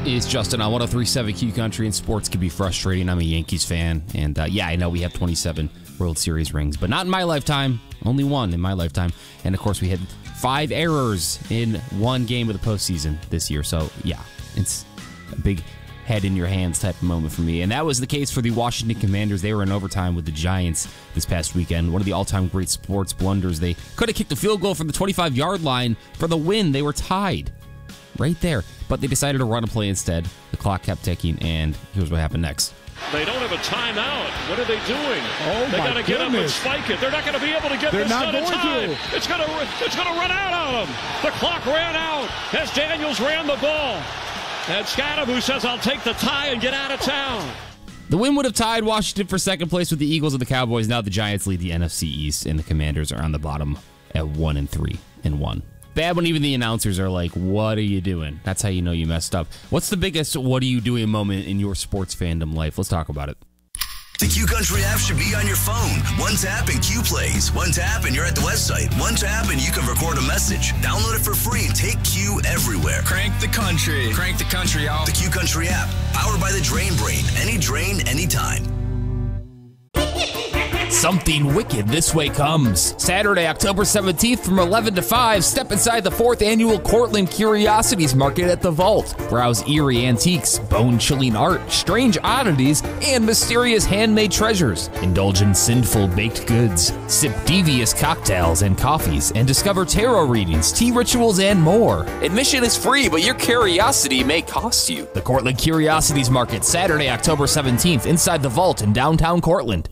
is Justin on 103.7 Q Country, and sports can be frustrating. I'm a Yankees fan, and I know we have 27 World Series rings, but not in my lifetime. Only one in my lifetime. And, of course, we had 5 errors in one game of the postseason this year. So, yeah, it's a big head in your hands type of moment for me. And that was the case for the Washington Commanders. They were in overtime with the Giants this past weekend. One of the all-time great sports blunders. They could have kicked a field goal from the 25-yard line for the win. They were tied right there. But they decided to run a play instead. The clock kept ticking, and here's what happened next. They don't have a timeout. What are they doing? Oh, they got to get up and spike it. They're not going to be able to get this done in time. It's going to run out on them. The clock ran out as Daniels ran the ball. And Scadaboo says, I'll take the tie and get out of town. The win would have tied Washington for second place with the Eagles and the Cowboys. Now the Giants lead the NFC East, and the Commanders are on the bottom at 1-3-1. Bad when even the announcers are like, what are you doing? That's how you know you messed up. What's the biggest what are you doing moment in your sports fandom life? Let's talk about it. The Q Country app should be on your phone. One tap and Q plays. One tap and you're at the website. One tap and you can record a message. Download it for free and take Q everywhere. Crank the country. Crank the country, y'all. The Q Country app, powered by the Drain Brain. Any drain, anytime. Something wicked this way comes. Saturday, October 17th from 11 to 5, step inside the 4th annual Cortland Curiosities Market at the Vault. Browse eerie antiques, bone-chilling art, strange oddities, and mysterious handmade treasures. Indulge in sinful baked goods, sip devious cocktails and coffees, and discover tarot readings, tea rituals, and more. Admission is free, but your curiosity may cost you. The Cortland Curiosities Market, Saturday, October 17th, inside the Vault in downtown Cortland.